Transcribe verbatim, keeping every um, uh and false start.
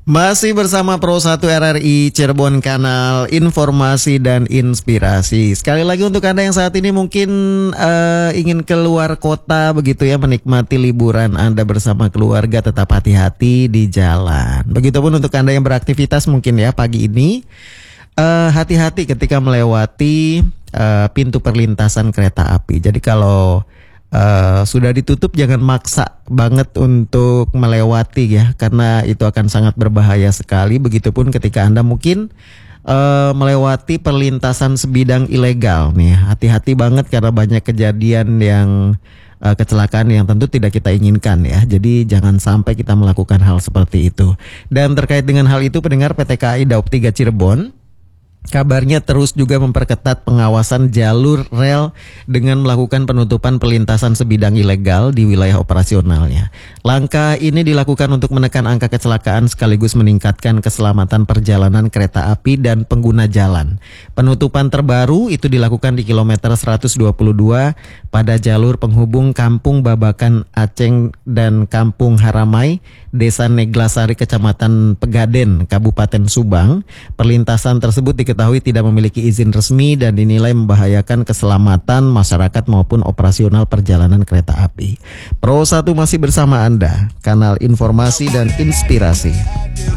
Masih bersama Pro satu R R I Cirebon, kanal informasi dan inspirasi. Sekali lagi untuk Anda yang saat ini mungkin uh, ingin keluar kota begitu ya, menikmati liburan Anda bersama keluarga, tetap hati-hati di jalan. Begitupun untuk Anda yang beraktivitas mungkin ya pagi ini, uh, hati-hati ketika melewati uh, pintu perlintasan kereta api. Jadi kalau Uh, sudah ditutup jangan maksa banget untuk melewati ya, karena itu akan sangat berbahaya sekali. Begitupun ketika Anda mungkin uh, melewati perlintasan sebidang ilegal nih, hati-hati banget karena banyak kejadian yang uh, kecelakaan yang tentu tidak kita inginkan ya. Jadi jangan sampai kita melakukan hal seperti itu. Dan terkait dengan hal itu, pendengar, P T K A I Daop tiga Cirebon kabarnya terus juga memperketat pengawasan jalur rel dengan melakukan penutupan perlintasan sebidang ilegal di wilayah operasionalnya. Langkah ini dilakukan untuk menekan angka kecelakaan sekaligus meningkatkan keselamatan perjalanan kereta api dan pengguna jalan. Penutupan terbaru itu dilakukan di kilometer seratus dua puluh dua pada jalur penghubung Kampung Babakan Aceng dan Kampung Haramai, Desa Neglasari, Kecamatan Pegaden, Kabupaten Subang. Perlintasan tersebut diketahui tidak memiliki izin resmi dan dinilai membahayakan keselamatan masyarakat maupun operasional perjalanan kereta api. Pro satu masih bersama Anda, kanal informasi dan inspirasi.